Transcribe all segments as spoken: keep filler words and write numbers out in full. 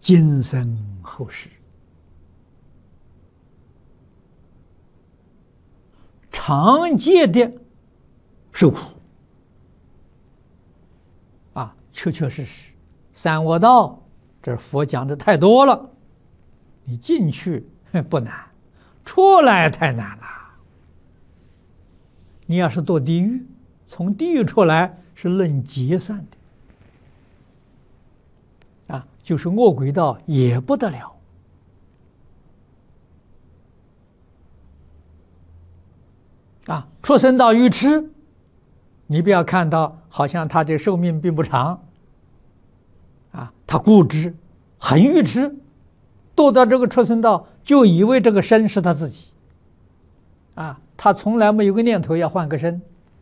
今生后世，常见的受苦啊，确确实实，三恶道这佛讲的太多了，你进去不难，出来太难了。你要是堕地狱，从地狱出来是论劫算的啊，就是恶鬼道也不得了。啊，畜生道愚痴，你不要看到好像他这寿命并不长，啊，他固执，很愚痴，堕到这个畜生道就以为这个身是他自己，啊，他从来没有个念头要换个身。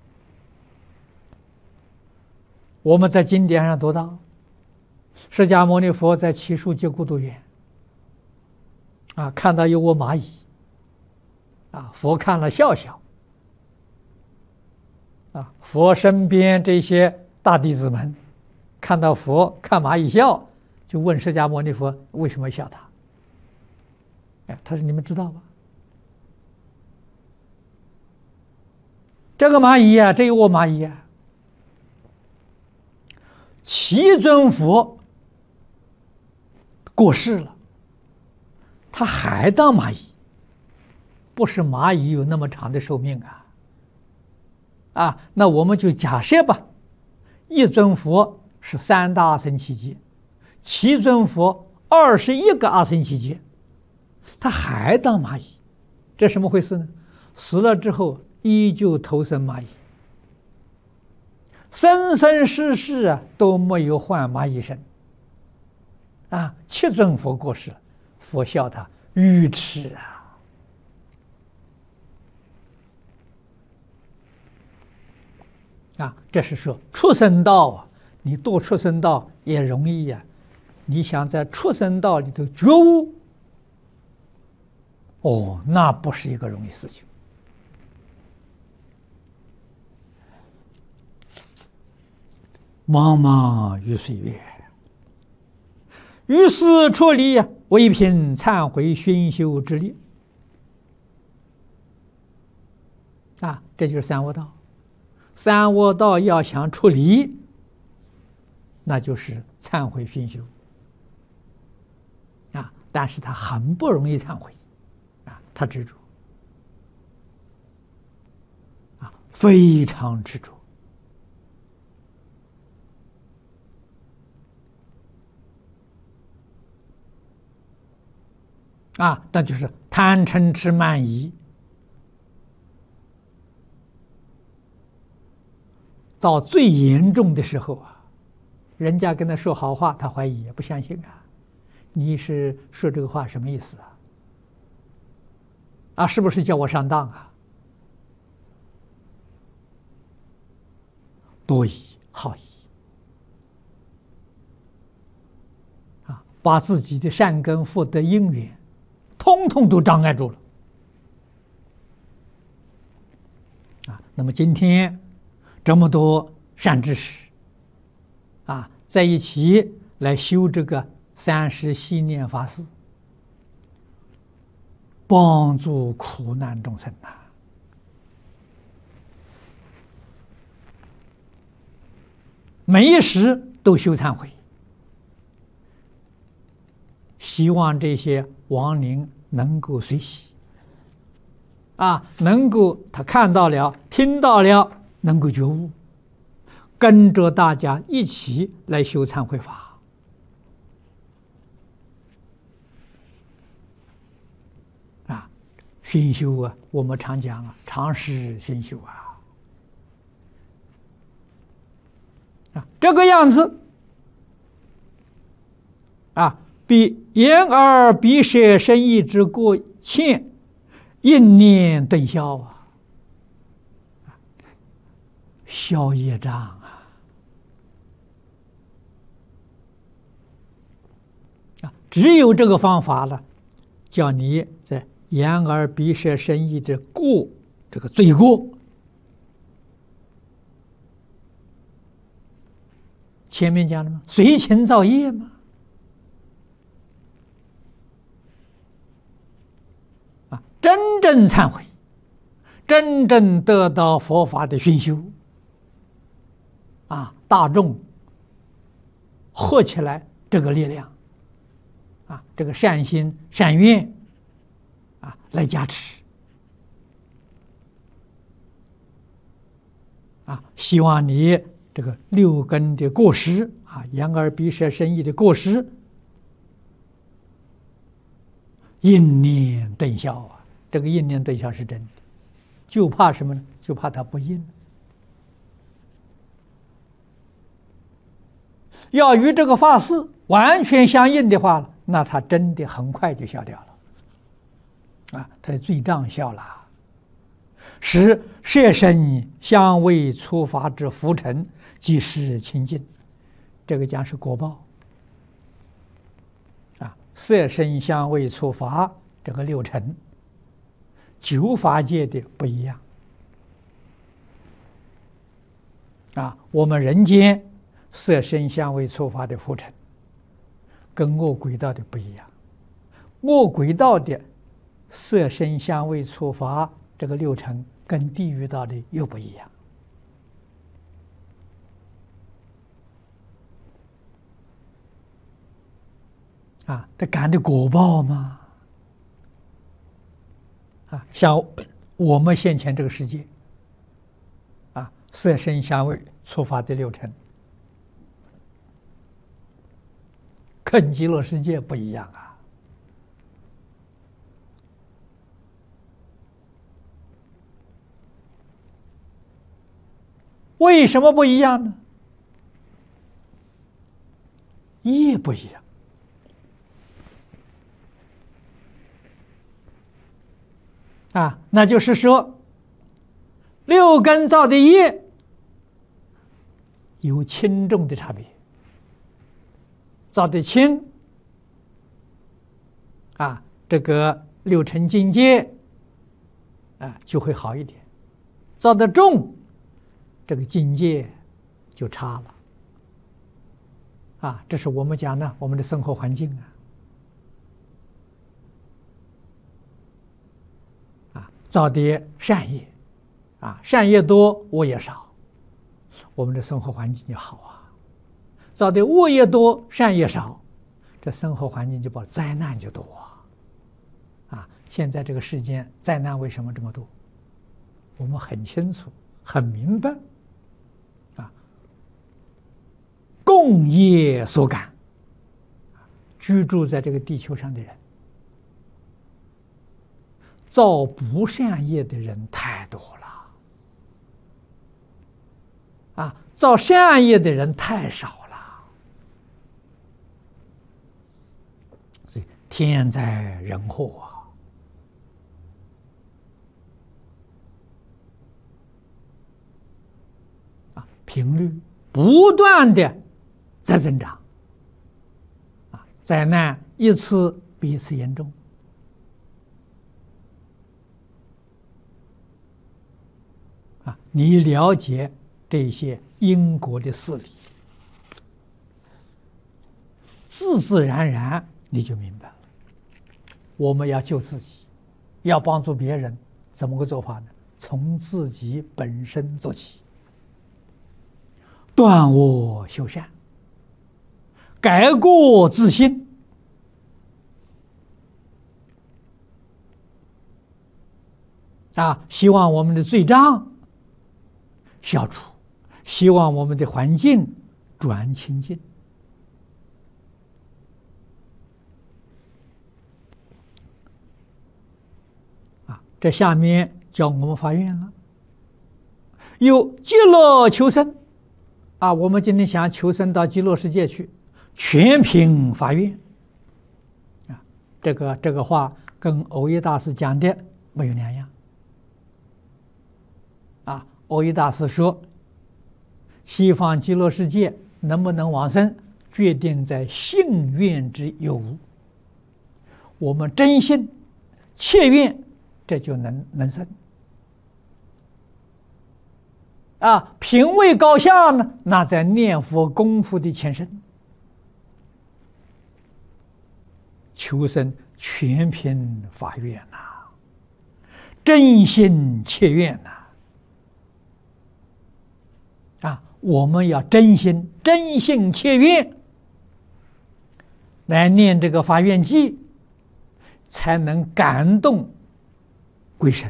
我们在经典上读到，释迦牟尼佛在祇树结孤独园，啊，看到有窝蚂蚁，啊，佛看了笑笑。啊，佛身边这些大弟子们看到佛看蚂蚁笑，就问释迦牟尼佛为什么笑他？哎，他说你们知道吧？这个蚂蚁呀、啊，这一窝蚂蚁呀、啊，其尊佛过世了，他还当蚂蚁，不是蚂蚁有那么长的寿命啊。啊，那我们就假设吧，一尊佛是三大阿僧祇劫，七尊佛二十一个阿僧祇劫，他还当蚂蚁，这什么回事呢？死了之后依旧投生蚂蚁，生生世世啊都没有换蚂蚁身。啊，七尊佛过世，佛笑他愚痴啊。啊，这是说畜生道啊，你堕畜生道也容易呀、啊。你想在畜生道里头觉悟，哦，那不是一个容易事情。茫茫于岁月，于是出离唯凭忏悔熏修之力。啊，这就是三恶道。三恶道要想出离，那就是忏悔熏修啊，但是他很不容易忏悔啊，他执着啊，非常执着啊，那就是贪嗔痴慢疑。到最严重的时候啊，人家跟他说好话，他怀疑，不相信啊。你是说这个话什么意思啊？啊，是不是叫我上当啊？多疑好疑啊，把自己的善根福德因缘，通通都障碍住了啊。那么今天这么多善知识啊，在一起来修这个三十系念法事，帮助苦难众生呐、啊。每一时都修忏悔，希望这些亡灵能够随喜啊，能够他看到了、听到了。能够觉悟，跟着大家一起来修忏悔法啊，熏修啊，我们常讲啊，常识熏修啊，啊，这个样子啊，比眼耳鼻舌身意之过欠，应念顿消啊。消业障啊！啊，只有这个方法了，叫你在眼耳鼻舌身意之过这个罪过。前面讲了吗？随情造业嘛。 啊，真正忏悔，真正得到佛法的熏修，啊，大众合起来这个力量，啊，这个善心善愿，啊，来加持，啊，希望你这个六根的过失，啊，眼耳鼻舌身意的过失，应念顿消啊！这个应念顿消是真的，就怕什么呢？就怕它不应。要与这个法事完全相应的话，那它真的很快就消掉了，啊，它的罪障消了。使摄身香味触法之浮尘即是清净，这个讲是果报。啊，色身香味触法这个六尘，九法界的不一样。啊，我们人间色身香味触法的浮尘，跟恶鬼道的不一样。恶鬼道的色身香味触法这个六尘，跟地狱道的又不一样。啊，这感的果报嘛。啊，像我们现前这个世界，啊，色身香味触法的六尘，跟极乐世界不一样啊。为什么不一样呢？业不一样。啊，那就是说，六根造的业有轻重的差别。造的轻，啊，这个六尘境界，啊，就会好一点；造的重，这个境界就差了。啊，这是我们讲呢，我们的生活环境啊。造的善业，啊，善业多，恶业少，我们的生活环境就好啊。造的恶业多，善业少，这生活环境就把灾难就多啊。啊，现在这个世间灾难为什么这么多？我们很清楚，很明白，啊，共业所感，居住在这个地球上的人。造不善业的人太多了，啊，造善业的人太少了，所以天灾人祸啊，啊，频率不断的在增长，啊，灾难一次比一次严重。啊，你了解这些因果的事理，自自然然你就明白了。我们要救自己，要帮助别人，怎么个做法呢？从自己本身做起，断恶修善，改过自新。啊，希望我们的罪障消除，希望我们的环境转清净。啊，这下面教我们发愿了，有极乐求生。啊，我们今天想求生到极乐世界去，全凭发愿。啊，这个这个话跟蕅益大师讲的没有两样。啊，蕅益大师说，西方极乐世界能不能往生，决定在信愿之有无。我们真心切愿，这就能能生。啊，品位高下呢，那在念佛功夫的前身。求生全凭发愿呐。 真心切愿呐！啊，我们要真心、真心切愿来念这个发愿偈，才能感动鬼神。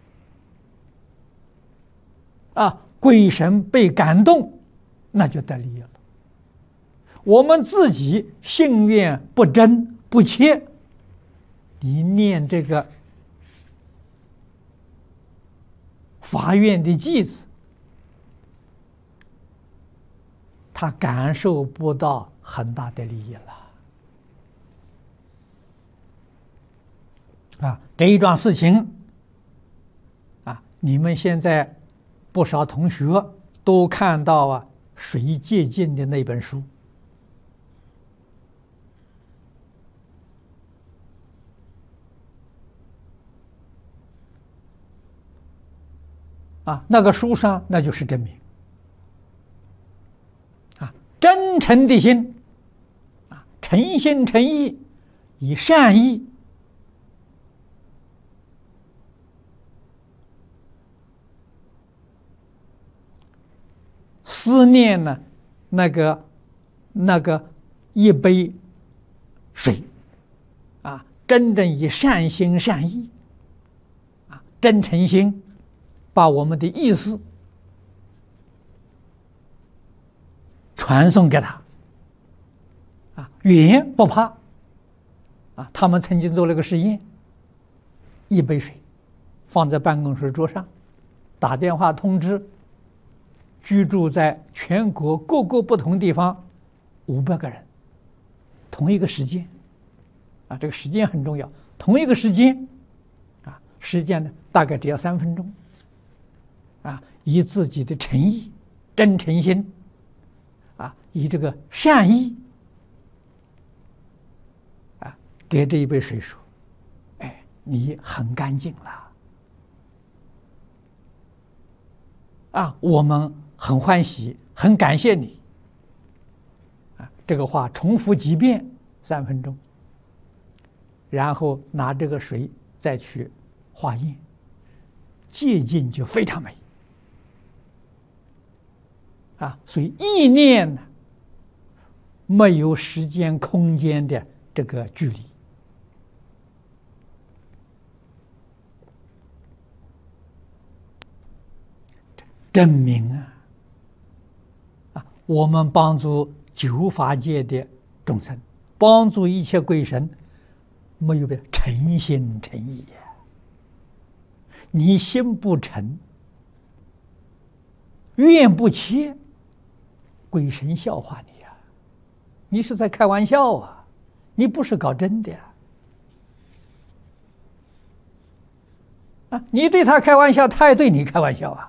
啊，鬼神被感动，那就得利益了。我们自己信愿不真不切，你念这个发愿的偈子，他感受不到很大的利益了。啊，这一桩事情，啊，你们现在不少同学都看到啊，谁借鉴的那本书？啊，那个书上那就是真名。啊，真诚的心，啊，诚心诚意，以善意。思念呢，那个那个一杯水，啊，真正以善心善意，啊，真诚心，把我们的意思传送给他，啊，语言不怕，啊，他们曾经做了个实验，一杯水放在办公室桌上，打电话通知居住在全国各个不同地方五百个人，同一个时间，啊，这个时间很重要，同一个时间，啊，时间呢大概只要三分钟，啊，以自己的诚意、真诚心，啊，以这个善意，啊，给这一杯水说，哎，你很干净了，啊，我们很欢喜，很感谢你。啊，这个话重复几遍，三分钟，然后拿这个水再去化验，接近就非常美。啊，所以意念呢，没有时间空间的这个距离。证明啊。我们帮助九法界的众生，帮助一切鬼神，没有别诚心诚意呀。你心不诚，愿不切，鬼神笑话你呀！你是在开玩笑啊，你不是搞真的呀！啊，你对他开玩笑，他也对你开玩笑啊！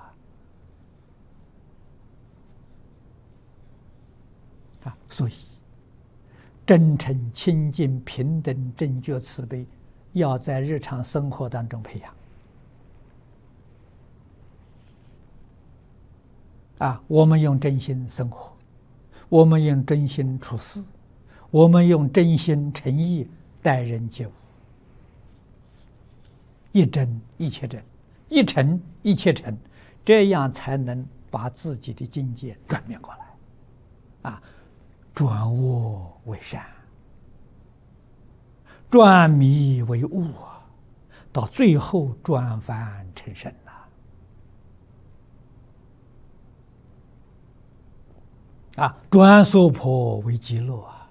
啊，所以真诚、清净、平等、正觉、慈悲，要在日常生活当中培养。啊，我们用真心生活，我们用真心处事，我们用真心诚意待人接物，一真一切真，一诚一切诚，这样才能把自己的境界转变过来。啊，转恶为善，转迷为悟啊，到最后转凡成圣了。啊，转娑婆为极乐啊！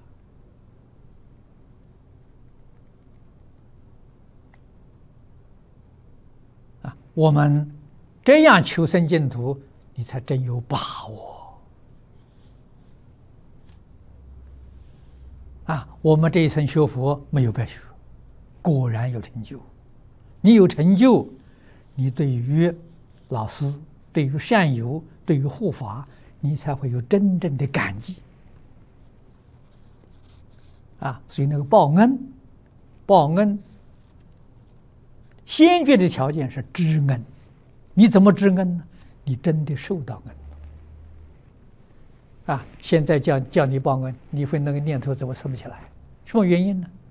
啊，我们这样求生净土，你才真有把握。啊，我们这一生学佛没有白学，果然有成就。你有成就，你对于老师、对于善友、对于护法，你才会有真正的感激。啊，所以那个报恩，报恩先决的条件是知恩。你怎么知恩呢？你真的受到恩。啊，现在叫叫你报恩，你会那个念头怎么升不起来？什么原因呢？